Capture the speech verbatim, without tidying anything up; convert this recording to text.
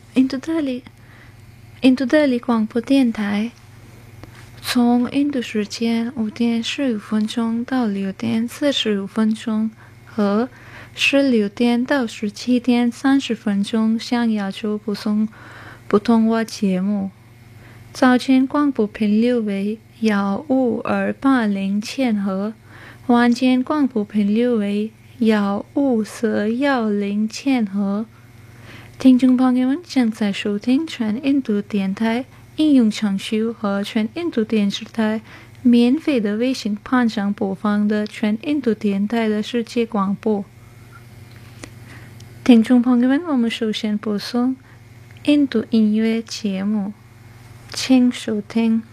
印度德里，印度德里广播电台，从印度时间五点十五分钟到六点四十五分钟和十六点到十七点三十分钟向亚洲播送普通话节目。早间广播频率为幺五二八零千赫，晚间广播频率为幺五四幺零千赫。听众朋友们正在收听全印度电台应用程序和全印度电视台免费的微信盘上播放的全印度电台的世界广播。听众朋友们，我们首先播送印度音乐节目，请收听。